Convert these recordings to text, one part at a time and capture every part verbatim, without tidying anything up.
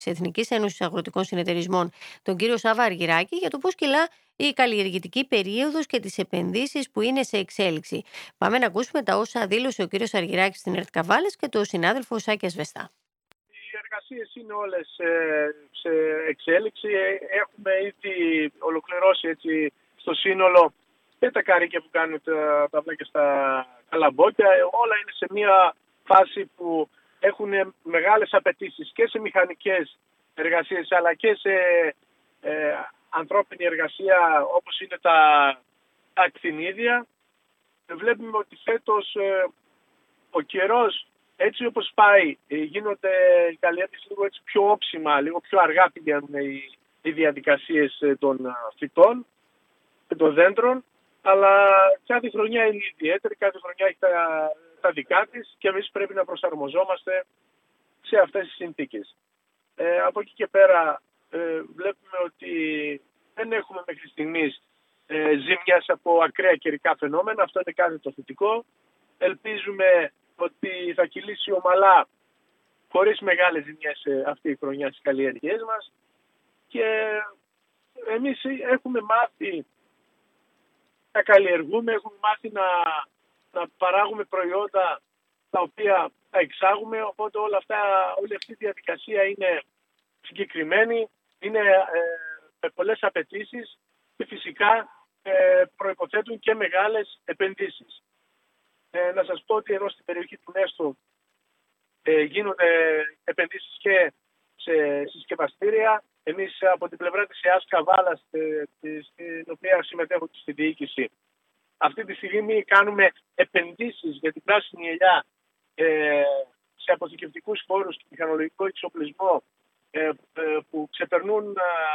Εθνικής Ένωσης Αγροτικών Συνεταιρισμών, τον κύριο Σάβα Αργυράκη, για το πώς κυλά η καλλιεργητική περίοδος και τις επενδύσεις που είναι σε εξέλιξη. Πάμε να ακούσουμε τα όσα δήλωσε ο κύριος Αργυράκης στην ΕΡΤ Καβάλας και το συνάδελφο Σάκη Ασβεστά. Οι εργασίες είναι όλες σε εξέλιξη. Έχουμε ήδη ολοκληρώσει έτσι στο σύνολο και τα καρύκια που κάνουν τα, τα αυγά και στα καλαμπόκια. Όλα είναι σε μια φάση που έχουν μεγάλες απαιτήσεις και σε μηχανικές εργασίες αλλά και σε ε, ανθρώπινη εργασία όπως είναι τα, τα ακτινίδια. Βλέπουμε ότι φέτος ε, ο καιρός έτσι όπως πάει γίνονται οι καλλιέργειες λίγο έτσι πιο όψιμα, λίγο πιο αργά πηγαίνουν οι, οι διαδικασίες των φυτών και των δέντρων, αλλά κάθε χρονιά είναι ιδιαίτερη, κάθε χρονιά έχει τα, τα δικά της και εμείς πρέπει να προσαρμοζόμαστε σε αυτές τις συνθήκες. Ε, από εκεί και πέρα ε, βλέπουμε ότι δεν έχουμε μέχρι στιγμής ε, ζήμιας από ακραία καιρικά φαινόμενα, αυτό είναι κάτι το θετικό. Ελπίζουμε ότι θα κυλήσει ομαλά χωρίς μεγάλες ζημιές αυτή η χρονιά στις καλλιέργειές μας και εμείς έχουμε μάθει να καλλιεργούμε, έχουμε μάθει να, να παράγουμε προϊόντα τα οποία θα εξάγουμε, οπότε όλα αυτά, όλη αυτή η διαδικασία είναι συγκεκριμένη, είναι ε, με πολλές απαιτήσεις και φυσικά ε, προϋποθέτουν και μεγάλες επενδύσεις. Ε, να σας πω ότι εδώ στην περιοχή του Νέστου ε, γίνονται επενδύσεις και σε συσκευαστήρια. Εμείς από την πλευρά της ΕΑΣ Καβάλας, ε, στην οποία συμμετέχω και στη διοίκηση, αυτή τη στιγμή κάνουμε επενδύσεις για την πράσινη ελιά ε, σε αποθηκευτικούς χώρους και μηχανολογικό εξοπλισμό ε, ε, που ξεπερνούν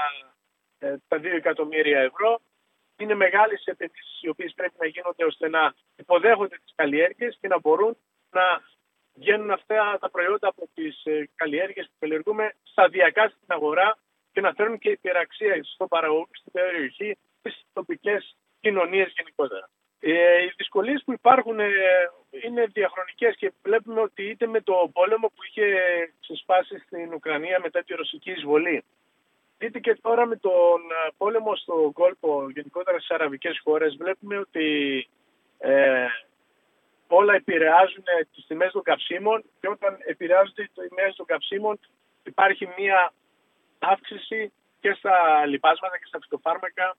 ε, ε, τα δύο εκατομμύρια ευρώ. Είναι μεγάλες επενδύσεις οι οποίες πρέπει να γίνονται ώστε να υποδέχονται τις καλλιέργειες και να μπορούν να βγαίνουν αυτά τα προϊόντα από τις καλλιέργειες που καλλιεργούμε σταδιακά στην αγορά και να φέρουν και υπεραξία στον παραγωγό, στην περιοχή και στις τοπικές κοινωνίες γενικότερα. Ε, οι δυσκολίες που υπάρχουν ε, είναι διαχρονικές και βλέπουμε ότι είτε με το πόλεμο που είχε ξεσπάσει στην Ουκρανία μετά τη ρωσική εισβολή, είτε και τώρα με τον πόλεμο στο κόλπο, γενικότερα στις αραβικές χώρες, βλέπουμε ότι ε, όλα επηρεάζουν τις τιμές των καυσίμων και όταν επηρεάζονται οι τιμές των καυσίμων υπάρχει μία αύξηση και στα λιπάσματα και στα φυτοφάρμακα.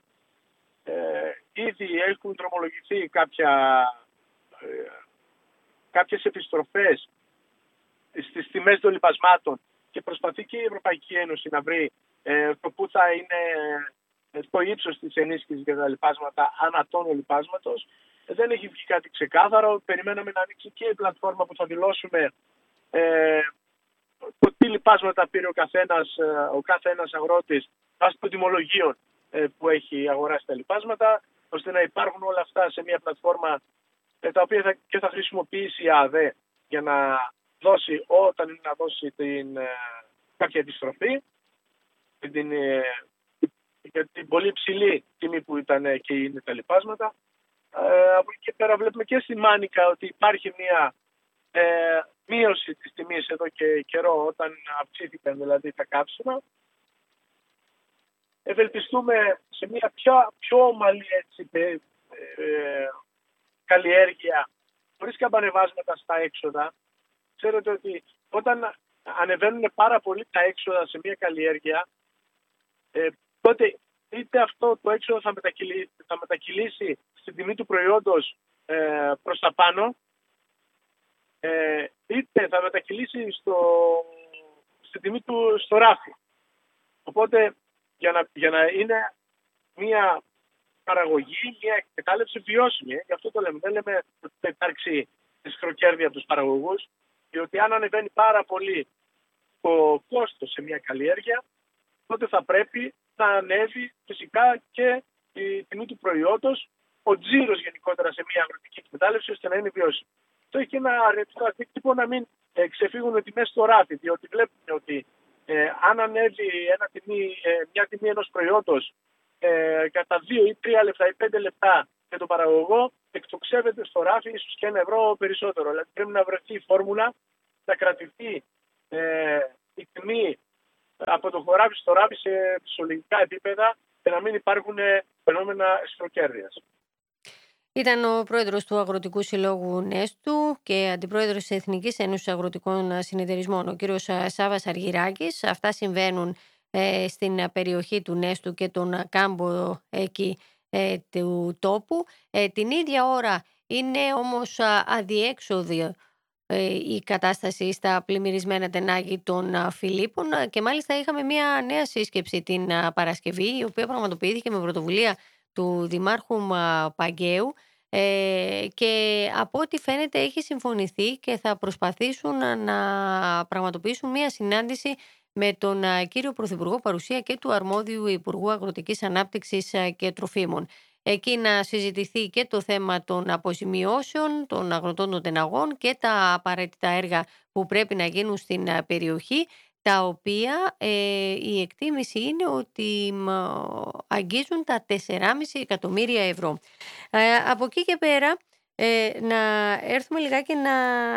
Ε, ήδη έχουν δρομολογηθεί κάποια, ε, κάποιες επιστροφές στις τιμές των λιπασμάτων και προσπαθεί και η Ευρωπαϊκή Ένωση να βρει ε, το που θα είναι το ύψος της ενίσχυσης για τα λιπάσματα ανά τόνο λιπάσματος. Ε, δεν έχει βγει κάτι ξεκάθαρο. Περιμέναμε να ανοίξει και η πλατφόρμα που θα δηλώσουμε ε, το τι λιπάσματα πήρε ο καθένας, ο κάθε ένας αγρότης βάσει των τιμολογίων ε, που έχει αγοράσει τα λιπάσματα, ώστε να υπάρχουν όλα αυτά σε μια πλατφόρμα ε, τα οποία θα, και θα χρησιμοποιήσει η ΑΔΕ για να δώσει όταν είναι να δώσει την, ε, κάποια επιστροφή για την, ε, για την πολύ ψηλή τιμή που ήταν ε, και είναι τα λιπάσματα. Ε, από εκεί και πέρα βλέπουμε και στη Μάνικα ότι υπάρχει μια ε, μείωση της τιμής εδώ και καιρό όταν αυξήθηκαν δηλαδή τα καύσιμα. Ευελπιστούμε σε μια πιο, πιο ομαλή έτσι, ε, ε, καλλιέργεια χωρίς καμπανεβάσματα στα έξοδα. Ξέρετε ότι όταν ανεβαίνουν πάρα πολύ τα έξοδα σε μια καλλιέργεια, ε, τότε είτε αυτό το έξοδο θα, μετακυλήσει, θα μετακυλήσει στην τιμή του προϊόντος ε, προς τα πάνω, ε, είτε θα μετακυλήσει στο, στην τιμή του στο ράφι. Οπότε για να, για να είναι μια παραγωγή, μια εκμετάλλευση βιώσιμη, ε, γι' αυτό το λέμε, δεν λέμε ότι θα υπάρξει σχροκέρδεια από τους παραγωγούς, διότι αν ανεβαίνει πάρα πολύ το κόστος σε μια καλλιέργεια, τότε θα πρέπει να ανέβει φυσικά και η τιμή του προϊόντος, ο τζίρος γενικότερα σε μια αγροτική εκμετάλλευση, ώστε να είναι βιώσιμη. Αυτό έχει ένα αρνητικό αντίκτυπο να μην ε, ξεφύγουν οι τιμές στο ράφι, διότι βλέπουμε ότι ε, αν ανέβει ένα τιμή, ε, μια τιμή ενός προϊόντος ε, κατά δύο ή τρία λεπτά ή πέντε λεπτά για τον παραγωγό, εκτοξεύεται στο ράφι ίσως και ένα ευρώ περισσότερο. Δηλαδή πρέπει να βρεθεί η φόρμουλα, να κρατηθεί ε, η τιμή από το χωράφι στο ράβι σε φυσιολογικά επίπεδα και να μην υπάρχουν φαινόμενα στροκέρδειας. Ήταν ο πρόεδρος του Αγροτικού Συλλόγου Νέστου και αντιπρόεδρος της Εθνικής Ένωσης Αγροτικών Συνεταιρισμών, ο κύριος Σάββας Αργυράκης. Αυτά συμβαίνουν ε, στην περιοχή του Νέστου και τον κάμπο εκεί ε, του τόπου. Ε, την ίδια ώρα είναι όμως αδιέξοδη η κατάσταση στα πλημμυρισμένα τενάγη των Φιλίππων και μάλιστα είχαμε μια νέα σύσκεψη την Παρασκευή, η οποία πραγματοποιήθηκε με πρωτοβουλία του Δημάρχου Παγκαίου και από ό,τι φαίνεται έχει συμφωνηθεί και θα προσπαθήσουν να πραγματοποιήσουν μια συνάντηση με τον κύριο Πρωθυπουργό, παρουσία και του αρμόδιου Υπουργού Αγροτικής Ανάπτυξης και Τροφίμων. Εκεί να συζητηθεί και το θέμα των αποζημιώσεων των αγροτών των τεναγών και τα απαραίτητα έργα που πρέπει να γίνουν στην περιοχή, τα οποία ε, η εκτίμηση είναι ότι αγγίζουν τα τέσσερα κόμμα πέντε εκατομμύρια ευρώ. Ε, από εκεί και πέρα ε, να έρθουμε λιγάκι να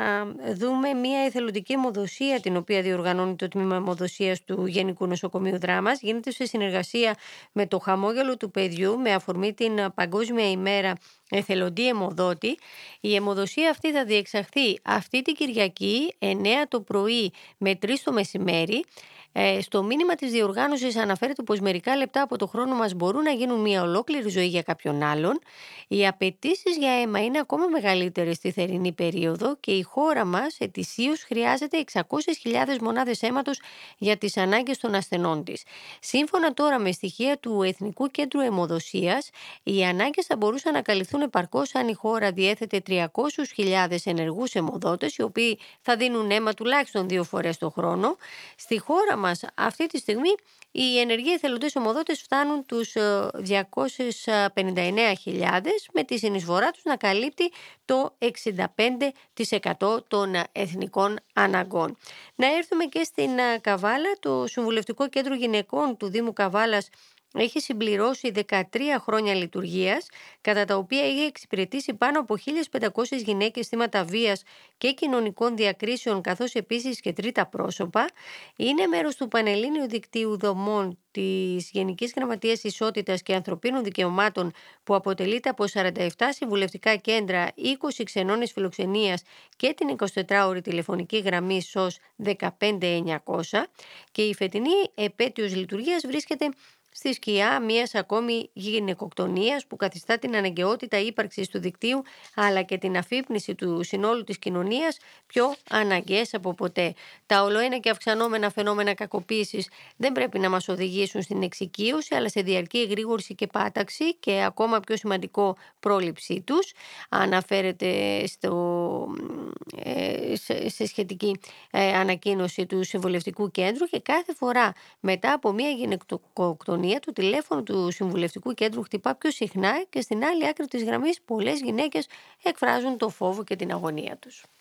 δούμε μια εθελοντική αιμοδοσία την οποία διοργανώνει το Τμήμα Αιμοδοσίας του Γενικού Νοσοκομείου Δράμας. Γίνεται σε συνεργασία με το Χαμόγελο του Παιδιού με αφορμή την Παγκόσμια ημέρα εθελοντή αιμοδότη. Η αιμοδοσία αυτή θα διεξαχθεί αυτή την Κυριακή εννέα το πρωί με τρεις το μεσημέρι. Ε, στο μήνυμα της διοργάνωσης αναφέρεται πως μερικά λεπτά από το χρόνο μας μπορούν να γίνουν μια ολόκληρη ζωή για κάποιον άλλον. Οι απαιτήσεις για αίμα είναι ακόμα μεγαλύτερες στη θερινή περίοδο και η χώρα μας ετησίως χρειάζεται εξακόσιες χιλιάδες μονάδες αίματος για τις ανάγκες των ασθενών της. Σύμφωνα τώρα με στοιχεία του Εθνικού Κέντρου Αιμοδοσίας, οι ανάγκες θα μπορούσαν να καλυφθούν επαρκώς αν η χώρα διέθετε τριακόσιες χιλιάδες ενεργούς αιμοδότες, οι οποίοι θα δίνουν αίμα τουλάχιστον δύο φορές το χρόνο. Στη χώρα μας αυτή τη στιγμή οι ενεργοί εθελοντές αιμοδότες φτάνουν τους διακόσιες πενήντα εννέα χιλιάδες, με τη συνεισφορά τους να καλύπτει το εξήντα πέντε τοις εκατό των εθνικών αναγκών. Να έρθουμε και στην Καβάλα. Το Συμβουλευτικό Κέντρο Γυναικών του Δήμου Καβάλας έχει συμπληρώσει δεκατρία χρόνια λειτουργίας, κατά τα οποία έχει εξυπηρετήσει πάνω από χίλιες πεντακόσιες γυναίκες θύματα βίας και κοινωνικών διακρίσεων, καθώς επίσης και τρίτα πρόσωπα. Είναι μέρος του Πανελλήνιου Δικτύου Δομών της Γενικής Γραμματείας Ισότητας και Ανθρωπίνων Δικαιωμάτων, που αποτελείται από σαράντα επτά συμβουλευτικά κέντρα, είκοσι ξενώνες φιλοξενίας και την εικοσιτετράωρη τηλεφωνική γραμμή ΣΟΣ δεκαπέντε εννιακόσια, και η φετινή επέτειος λειτουργίας βρίσκεται στη σκιά μιας ακόμη γυναικοκτονίας που καθιστά την αναγκαιότητα ύπαρξης του δικτύου αλλά και την αφύπνιση του συνόλου της κοινωνίας πιο αναγκαίες από ποτέ. Τα ολοένα και αυξανόμενα φαινόμενα κακοποίησης δεν πρέπει να μας οδηγήσουν στην εξοικείωση, αλλά σε διαρκή εγρήγορση και πάταξη και ακόμα πιο σημαντικό πρόληψή τους. Αναφέρεται στο, ε, σε, σε σχετική ε, ανακοίνωση του Συμβουλευτικού Κέντρου, και κάθε φορά μετά από μια γυναικοκτονία το τηλέφωνο του Συμβουλευτικού Κέντρου χτυπά πιο συχνά και στην άλλη άκρη της γραμμής πολλές γυναίκες εκφράζουν το φόβο και την αγωνία τους.